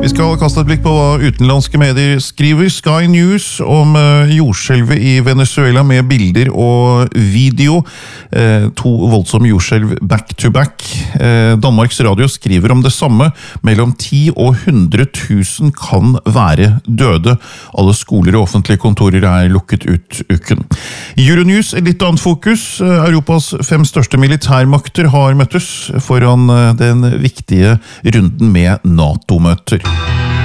Vi skal kaste et blikk på hva utenlandske medier skriver. Sky News om jordskjelvet i Venezuela med bilder og video. To voldsomme jordskjelv back to back. Danmarks Radio skriver om det samme. Mellom 10 og 100 000 kan være døde. Alle skoler og offentlige kontorer er lukket ut uken. Euronews er litt annet fokus. Europas 5 største militærmakter har møttes foran den viktige runden med NATO-møter.